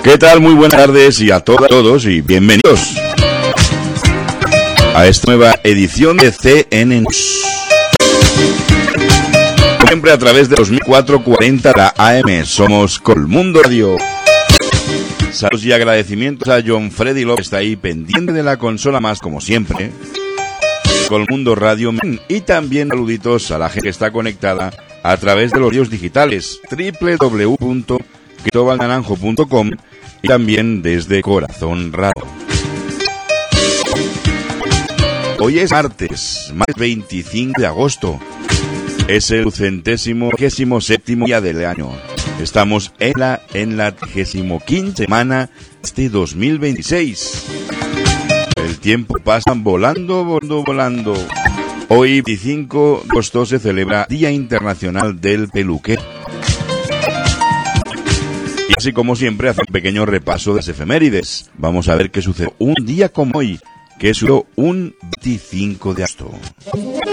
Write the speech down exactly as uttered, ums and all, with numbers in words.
¿Qué tal? Muy buenas tardes y a todas, todos y bienvenidos a esta nueva edición de C N News. Siempre a través de dos mil cuatrocientos cuarenta la A M, somos Colmundo Radio. Saludos y agradecimientos a John Freddy López, que está ahí pendiente de la consola más como siempre. Colmundo Radio, y también saluditos a la gente que está conectada a través de los medios digitales doble u doble u doble u punto cristóbal naranjo punto com y también desde Corazón Radio. Hoy es martes, martes veinticinco de agosto. Es el centésimo vigésimo séptimo día del año. Estamos en la en la trigésimo quinta semana de dos mil veintiséis. El tiempo pasa volando, volando, volando. Hoy, veinticinco de agosto, se celebra Día Internacional del Peluquero. Y así como siempre, hace un pequeño repaso de las efemérides. Vamos a ver qué sucedió un día como hoy, que sucedió un veinticinco de agosto.